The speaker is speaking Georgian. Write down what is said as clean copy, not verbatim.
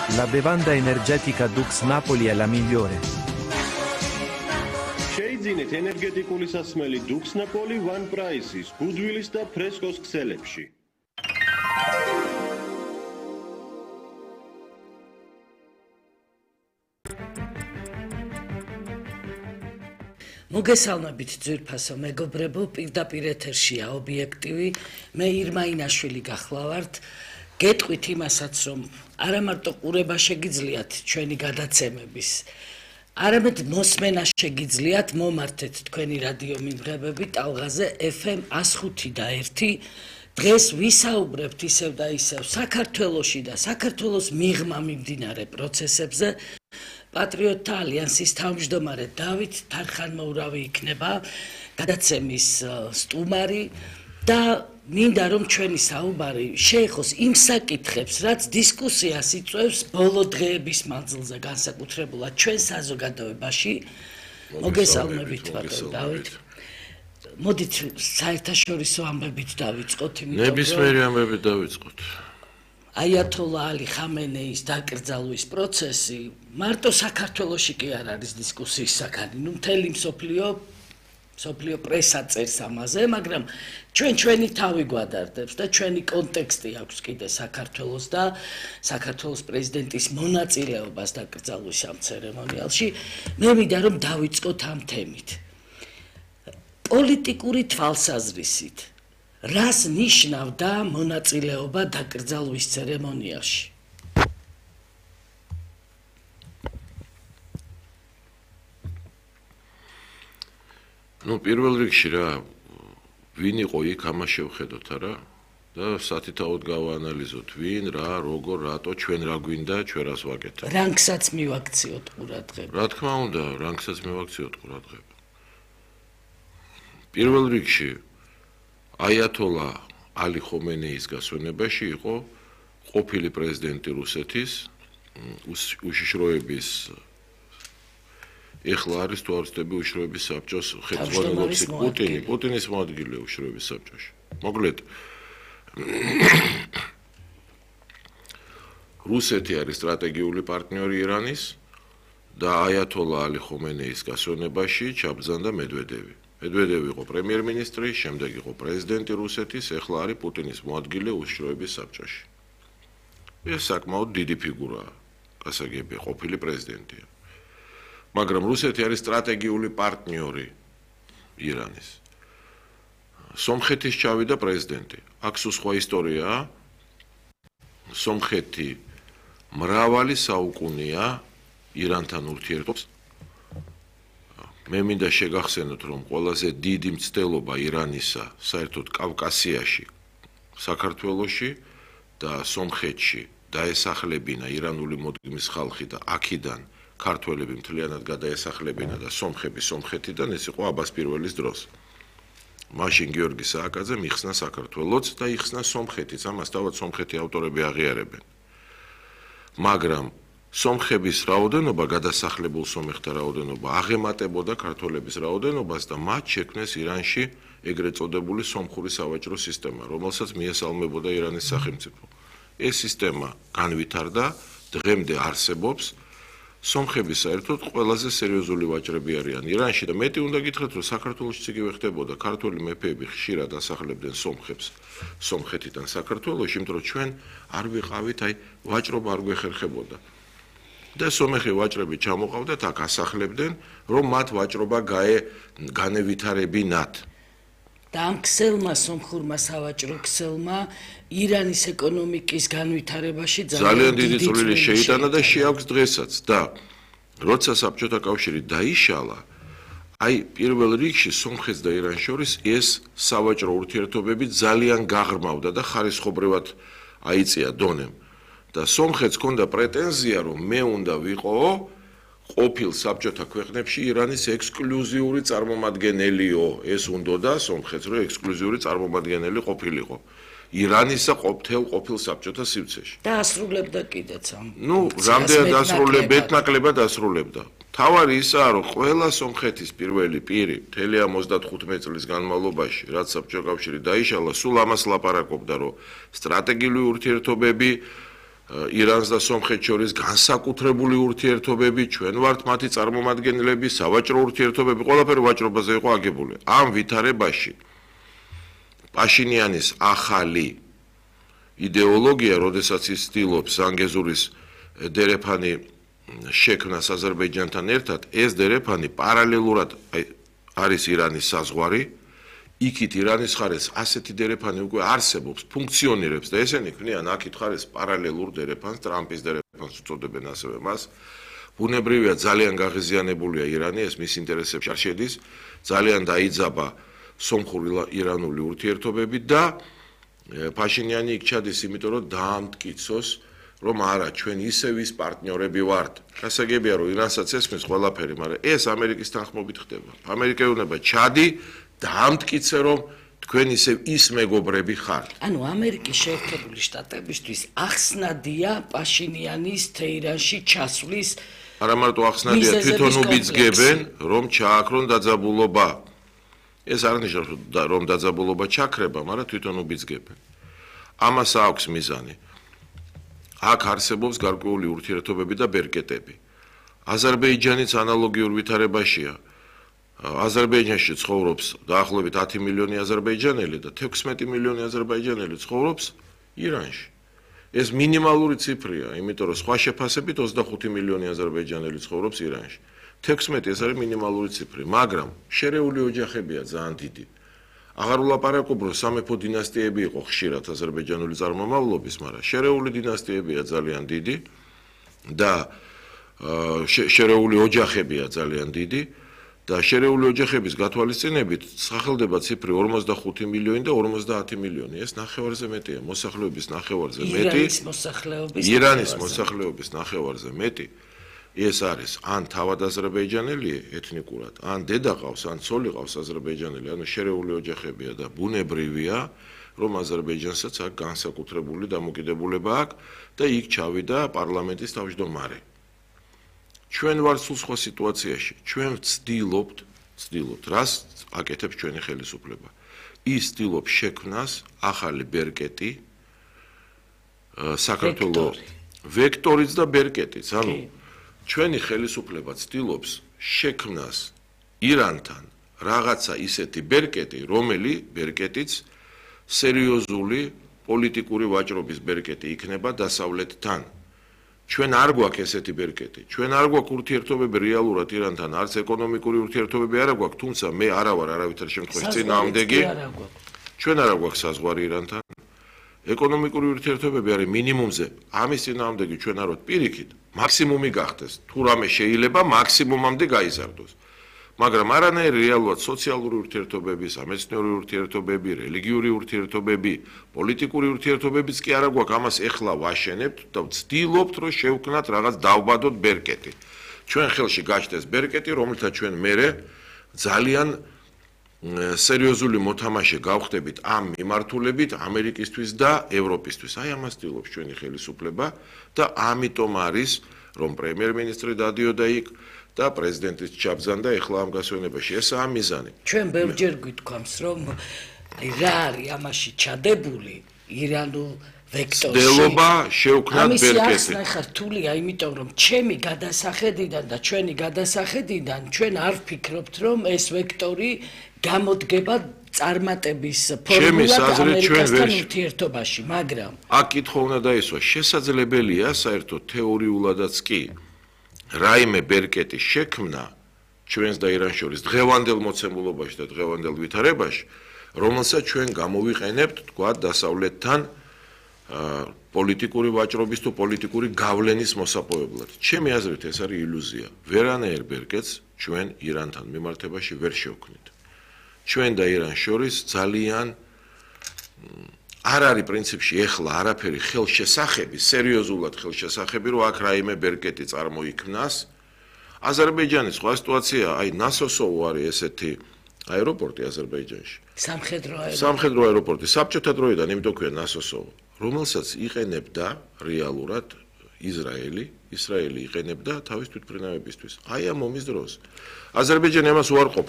La bevanda energetica Dux Napoli è la migliore. შეიძინეთ ენერგეტიკული სასმელი Dux Napoli One Price-ის გუდვილის და ფრესკოს ქსელებში. მოგესალმებით ძვირფასო მეგობრებო, პირდაპირ ეთერშია ობიექტივი, მე ირმა ინაშვილი გახლავართ. გეტყვით იმასაც, რომ არა მარტო ყურება შეგიძლიათ ჩვენი გადაცემების, არამედ მოსმენა შეგიძლიათ, მომართეთ თქვენი რადიო მიმღებები ტალღაზე FM 105 და 1. დღეს ვისაუბრებთ ისევ და ისევ საქართველოში და საქართველოს მიღმა მიმდინარე პროცესებზე. პატრიოტთა ალიანსის თავმჯდომარე დავით თარხანმოურავი იქნება გადაცემის სტუმარი და მინდა რომ ჩვენი საუბარი შეეხოს იმ საკითხებს, რაც დისკუსიას იწვევს ბოლო დღეების მანძილზე განსაკუთრებულად ჩვენ საზოგადოებაში. მოგესალმებით ბატონო დავით. მოდით საერთაშორისო ამბებით დავიწყოთ, იმიტომ რომ ნებისმიერი ამბებით დავიწყოთ. აიათოლა ალი ხამენეის დაკრძალვის პროცესი მარტო საქართველოში კი არ არის დისკუსიის საკანი. მთელი მსოფლიო პრესა წერს ამაზე, მაგრამ ჩვენი თავი გვადარდებს და ჩვენი კონტექსტი აქვს კიდე საქართველოს და საქართველოს პრეზიდენტის მონაწილეობას დაკრძალვის ამ ცერემონიალში. მე მინდა რომ დავიწყოთ ამ თემით. პოლიტიკური თვალსაზრისით რას ნიშნავდა მონაწილეობა დაკრძალვის ცერემონიაში? პირველ რიგში რა, ვინ იყო იქ, ამას შევხედოთ არა და სათითაოდ გავაანალიზოთ, ვინ, რა, როგორ, რატო, ჩვენ რა გვინდა, ჩვენ რას ვაკეთებ. რანგსაც მივაქციოთ ყურადღება. რა თქმა უნდა, რანგსაც მივაქციოთ ყურადღება. პირველ რიგში აიათოლა ალი ხომენეის გასვენებაში იყო ყოფილი პრეზიდენტი რუსეთის უშიშროების ეხლა არის თუ არ ვცდები უშიშროების საბჭოს ხელმძღვანელობის პუტინის მოადგილე უშიშროების საბჭოში. მოკლედ რუსეთი არის სტრატეგიული პარტნიორი ირანის და აიათოლა ალი ხომენეის გასვენებაში ჩაბრძანდა მედვედევი. მედვედევი იყო პრემიერ-მინისტრი, შემდეგ იყო პრეზიდენტი რუსეთის, ეხლა არის პუტინის მოადგილე უშიშროების საბჭოში. ეს საკმაოდ დიდი ფიგურაა, გასაგებია, ყოფილი პრეზიდენტია. მაგრამ რუსეთი არის სტრატეგიული პარტნიორი ირანის. სომხეთის ჩავიდა პრეზიდენტი. აქ სხვა ისტორიაა. სომხეთი მრავალი საუკუნეა ირანთან ურთიერთობს. მე მინდა შეგახსენოთ, რომ ყველაზე დიდი მცდელობა ირანისა საერთოდ კავკასიაში, საქართველოში და სომხეთში დაესახლებინა ირანული მოდგმის ხალხი და აქედან ქართველები მთლიანად გადაესახლებინა და სომხები სომხეთიდან, ეს იყო აბას პირველის დროს. მაშინ გიორგი სააკაძე მიხსნა საქართველოც და იხსნა სომხეთიც, ამას თავად სომხეთი ავტორები აღიარებენ. მაგრამ სომხების რაოდენობა, გადასახლებულ სომეხთა რაოდენობა აღემატებოდა ქართველების რაოდენობას და მათ შექმნეს ირანში ეგრეთ წოდებული სომხური სავაჭრო სისტემა, რომელსაც მიესალმებოდა ირანის სახელმწიფო. ეს სისტემა განვითარდა, დღემდე არსებობს. სომხები საერთოდ ყველაზე სერიოზული ვაჭრები არიან ირანში და მეტი უნდა გითხრათ, რომ საქართველოშიც იგივე ხდებოდა. ქართველი მეფეები ხშირად ასახლებდნენ სომხებს სომხეთიდან საქართველოში, იმიტომ რომ ჩვენ არ ვიყავით, ვაჭრობა არ გვეხერხებოდა. და სომეხი ვაჭრები ჩამოყავდათ, აქ ასახლებდნენ, რომ მათ ვაჭრობა განევითარებინათ. და ამ ქსელმა, სომხურმა სავაჭრო ქსელმა ირანის ეკონომიკის განვითარებაში ძალიან დიდი წვლილი შეიტანა და შეაქვს დღესაც. და როცა საბჭოთა კავშირი დაიშალა, პირველ რიგში სომხეთს და ირანს შორის ეს სავაჭრო ურთიერთობები ძალიან გაღრმავდა და ხარისხობრივად აიწია დონემ. და სომხეთს ჰქონდა პრეტენზია, რომ მე უნდა ვიყო ყოფილ საბჭოთა ქვეყნებში ირანის ექსკლუზიური წარმომადგენელიო. ეს უნდოდა სომხეთს, რომ ექსკლუზიური წარმომადგენელი ყოფილიყო ირანისა ყოფილ საბჭოთა სივრცეში. და ასრულებდა კიდეც ამ. რამდენად ასრულებდა, ბედნაკლებად ასრულებდა. თავარი ისაა, რომ ყველა სომხეთის პირველი პირი მთელი ამ 35 წლის განმავლობაში, რაც საბჭოთა კავშირი დაიშალა, სულ ამას ლაპარაკობდა, რომ სტრატეგიული ურთიერთობები ირანს და სომხეთს შორის განსაკუთრებული ურთიერთობები, ჩვენ ვართ მათი წარმომადგენლები, სავაჭრო ურთიერთობები, ყველაფერი ვაჭრობაზე იყო აგებული. ამ ვითარებაში პაშინიანის ახალი იდეოლოგია, როდესაც ის ცდილობს ზანგეზურის დერეფანი შექმნას აზერბაიჯანთან ერთად, ეს დერეფანი პარალელურად არის ირანის საზღვარი, იქით ირანის ხარეს ასეთი დერეფანი უკვე არსებობს, ფუნქციონირებს და ესენი ქმნიან აქეთ ხარეს პარალელურ დერეფანს, ტრამპის დერეფანს უწოდებენ ასევე მას. ბუნებრივია ძალიან გაღიზიანებულია ირანი, ეს მის ინტერესებში არ შედის, ძალიან დაიძაბა სომხურ-ირანული ურთიერთობები და პაშინიანი იქ ჩადის, იმიტომ რომ დაამტკიცოს, რომ არა, ჩვენ ისევ ის პარტნიორები ვართ. გასაგებია, რომ ირანსაც ესმის ყველაფერი, მაგრამ ეს ამერიკის თანხმობით ხდება. ამერიკა უნდა ჩადი დაამტკიცე, რომ თქვენ ისევ ის მეგობრები ხართ. ანუ ამერიკის შეერთებული შტატებისთვის ახსნადია პაშინიანის თეირანში ჩასვლის არა მარტო ახსნადია, თვითონ უბიძგებენ, რომ ჩააქრონ დაძაბულობა. ეს არ ნიშნავს, რომ დაძაბულობა ჩაქრება, მაგრამ თვითონ უბიძგებენ. ამას აქვს მიზანი. აქ არსებობს გარკვეული ურთიერთობები და ბერკეტები. აზერბაიჯანიც ანალოგიურ ვითარებაშია. აზერბაიჯანში ცხოვრობს დაახლოებით 10 მილიონი აზერბაიჯანელი და 16 მილიონი აზერბაიჯანელი ცხოვრობს ირანში. ეს მინიმალური ციფრია, იმიტომ რომ სხვა შეფასებით 25 მილიონი აზერბაიჯანელი ცხოვრობს ირანში. 16 ეს არის მინიმალური ციფრი, მაგრამ შერეული ოჯახებია ძალიან დიდი. აღარ ვლაპარაკობ, რომ სამეფო დინასტიები იყო ხშირად აზერბაიჯანული წარმომავლობის, მაგრამ შერეული დინასტიებია ძალიან დიდი და შერეული ოჯახებია ძალიან დიდი. და შერეული ოჯახების გათვალისწინებით სახელდება ციფრი 45 მილიონი და 50 მილიონი. ეს ნახევარზე მეტია, მოსახლეობის ნახევარზე მეტი. ირანის მოსახლეობის ნახევარზე მეტი. ეს არის ან თავად აზერბაიჯანელი ეთნიკურად, ან დედა ყავს, ან ცოლი ყავს აზერბაიჯანელი, ანუ შერეული ოჯახებია და ბუნებრივია, რომ აზერბაიჯანსაც აქ განსაკუთრებული დამოკიდებულება აქვს და იქ ჩავიდა პარლამენტის თავმჯდომარე. ჩვენ ვართ სულ სხვა სიტუაციაში. ჩვენ ვცდილობთ, რას აკეთებს ჩვენი ხელისუფლება. ის ცდილობს შექმნას ახალი ბერკეტი საქართველოს ვექტორიც და ბერკეტიც. ანუ ჩვენი ხელისუფლება ცდილობს შექმნას ირანთან რაღაცა ისეთი ბერკეტი, რომელი ბერკეტიც სერიოზული პოლიტიკური ვაჭრობის ბერკეტი იქნება დასავლეთთან. ჩვენ არ გვაქვს ესეთი ბერკეტი. ჩვენ არ გვაქვს ურთიერთობები რეალურად ირანთან, არც ეკონომიკური ურთიერთობები არ გვაქვს, თუმცა მე არა ვარ არავითარ შემთხვევაში წინააღმდეგი. ჩვენ არ გვაქვს საზღვარი ირანთან. ეკონომიკური ურთიერთობები არის მინიმუმზე. ამის წინააღმდეგი ჩვენ არ ვართ პირიქით. მაქსიმუმი გახდეს. თუ რამე შეიძლება მაქსიმუმამდე გაიზარდოს. მაგრამ არანაირი რეალურად სოციალური ურთიერთობები, სამეცნიერო ურთიერთობები, რელიგიური ურთიერთობები, პოლიტიკური ურთიერთობებიც კი არა გვაქვს. ამას ეხლა ვაშენებთ და ვცდილობთ, რომ შევქმნათ რაღაც დავბადოთ ბერკეტი. ჩვენ ხელში გაჩნდეს ბერკეტი, რომელთა ჩვენ მერე ძალიან სერიოზული მოთამაშე გავხდებით ამ მიმართულებით ამერიკისთვის და ევროპისთვის. აი ამას ცდილობს ჩვენი ხელისუფლება და ამიტომ არის, რომ პრემიერ-მინისტრი დადიოდა იქ და პრეზიდენტის ჩაბზანდა ეხლა ამ გასვენებაში. ესაა მიზანი. ჩვენ ბევრჯერ გვითქვამს, რომ რა არის ამაში ჩადებული ირანულ ვექტორში. ცდილობა შევქმნათ ბერკეტი. ამის ახლა რთულია, იმიტომ რომ ჩემი გადასახედიდან და ჩვენი გადასახედიდან ჩვენ არ ვფიქრობთ, რომ ეს ვექტორი გამოდგება წარმატების ფორმულად ამერიკასთან ურთიერთობაში, მაგრამ აქ კითხვა უნდა დაისვა, შესაძლებელია საერთოდ თეორიულადაც კი რაიმე ბერკეტის შექმნა ჩვენს და ირანს შორის დღევანდელ მოცემულობაში და დღევანდელ ვითარებაში, რომელსაც ჩვენ გამოვიყენებთ, თქვა, დასავლეთთან პოლიტიკური ვაჭრობის თუ პოლიტიკური გავლენის მოსაპოვებლად. ჩემი აზრით ეს არის ილუზია. ვერანაირ ბერკეტს ჩვენ ირანთან მიმართებაში ვერ შევქმნით. ჩვენ და ირანს შორის ძალიან არ არის პრინციპში ეხლა არაფერი ხელშესახები, სერიოზულად ხელშესახები, რომ აქ რაიმე ბერკეტი წარმოიქმნას. აზერბაიჯანის სხვა სიტუაცია, აი ნასოსოვო არის ესეთი აეროპორტი აზერბაიჯანში. სამხედრო აეროპორტი, საბჭოთა დროიდან, იმიტომ ქვია ნასოსოვო, რომელსაც იყენებდა რეალურად ისრაელი იყენებდა თავის თვითმფრინავებისთვის. აი ამ ომის დროს. აზერბაიჯანი ამას უარყოფს,